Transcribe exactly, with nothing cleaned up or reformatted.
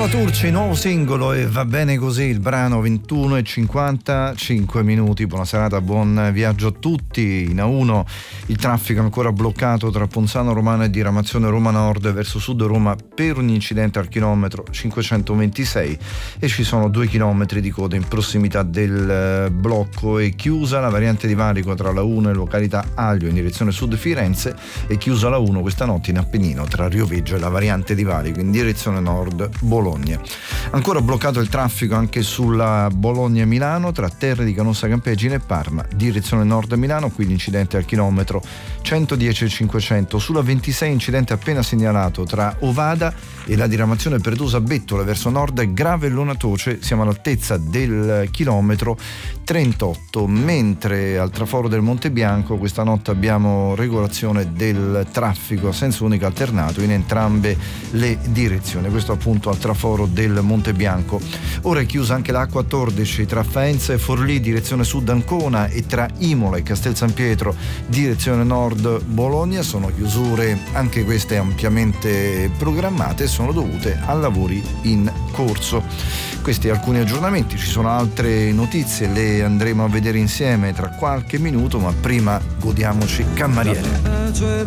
Paola Turci, nuovo singolo e va bene così, il brano ventuno e cinquantacinque minuti. Buona serata, buon viaggio a tutti. In A uno il traffico è ancora bloccato tra Ponzano Romano e diramazione Roma Nord verso sud Roma per un incidente al chilometro cinquecentoventisei e ci sono due chilometri di coda in prossimità del blocco. È chiusa la variante di valico tra la uno e località Aglio in direzione sud Firenze e chiusa la uno questa notte in Appennino tra Rioveggio e la variante di valico in direzione nord Bologna. Ancora bloccato il traffico anche sulla Bologna-Milano tra Terre di Canossa Campeggine e Parma, direzione nord Milano, qui l'incidente al chilometro centodieci e cinquecento. Sulla ventisei incidente appena segnalato tra Ovada e la diramazione Pertusa Bettola verso nord Gravellona Toce, siamo all'altezza del chilometro trentotto, mentre al traforo del Monte Bianco questa notte abbiamo regolazione del traffico a senso unico alternato in entrambe le direzioni, questo appunto al traforo del Monte Bianco. Ora è chiusa anche la A quattordici tra Faenza e Forlì direzione sud Ancona e tra Imola e Castel San Pietro direzione nord Bologna. Sono chiusure anche queste ampiamente programmate e sono dovute a lavori in corso. Questi alcuni aggiornamenti, ci sono altre notizie, le andremo a vedere insieme tra qualche minuto, ma prima godiamoci Camariere.